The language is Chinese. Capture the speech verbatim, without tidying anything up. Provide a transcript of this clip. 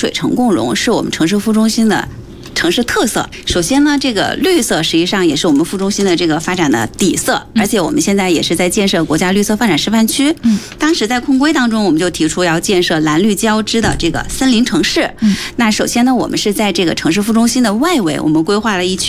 水城共融是我们城市副中心的城市特色。首先呢，这个绿色实际上也是我们副中心的这个发展的底色，而且我们现在也是在建设国家绿色发展示范区。嗯，当时在控规当中，我们就提出要建设蓝绿交织的这个森林城市。嗯，那首先呢，我们是在这个城市副中心的外围，我们规划了一区。